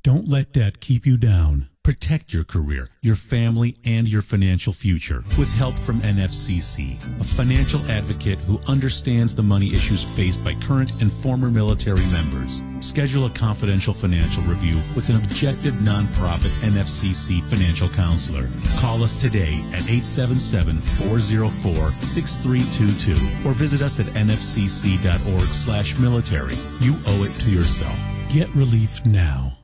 Don't let debt keep you down. Protect your career, your family, and your financial future with help from NFCC, a financial advocate who understands the money issues faced by current and former military members. Schedule a confidential financial review with an objective nonprofit NFCC financial counselor. Call us today at 877-404-6322 or visit us at nfcc.org/military. You owe it to yourself. Get relief now.